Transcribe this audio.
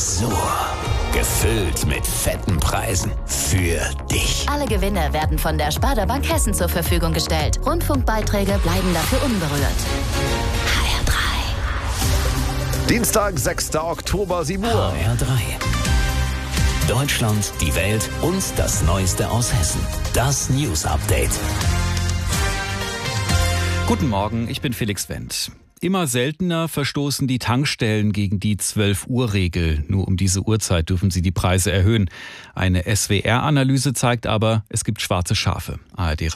Tresor. Gefüllt mit fetten Preisen. Für dich. Alle Gewinne werden von der Sparda Bank Hessen zur Verfügung gestellt. Rundfunkbeiträge bleiben dafür unberührt. HR3. Dienstag, 6. Oktober, 7 Uhr. HR3. Deutschland, die Welt und das Neueste aus Hessen. Das News Update. Guten Morgen, ich bin Felix Wendt. Immer seltener verstoßen die Tankstellen gegen die 12-Uhr-Regel. Nur um diese Uhrzeit dürfen sie die Preise erhöhen. Eine SWR-Analyse zeigt aber, es gibt schwarze Schafe. ARD